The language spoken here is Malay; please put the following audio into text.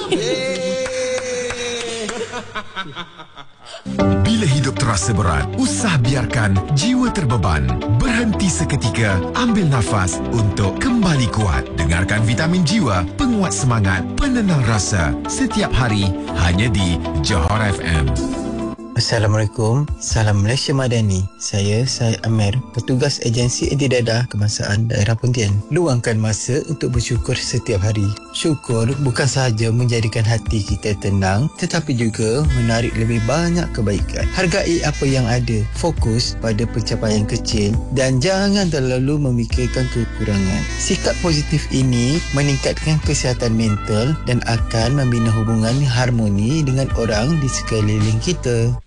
Bila hidup terasa berat, usah biarkan jiwa terbeban. Berhenti seketika, ambil nafas untuk kembali kuat. Dengarkan Vitamin Jiwa, penguat semangat, penenang rasa. Setiap hari, hanya di Johor FM. Assalamualaikum, salam Malaysia Madani. Saya Amir, petugas agensi anti-dadah kebangsaan daerah Pontian. Luangkan masa untuk bersyukur setiap hari. Syukur bukan sahaja menjadikan hati kita tenang, tetapi juga menarik lebih banyak kebaikan. Hargai apa yang ada, fokus pada pencapaian kecil dan jangan terlalu memikirkan kekurangan. Sikap positif ini meningkatkan kesihatan mental dan akan membina hubungan harmoni dengan orang di sekeliling kita.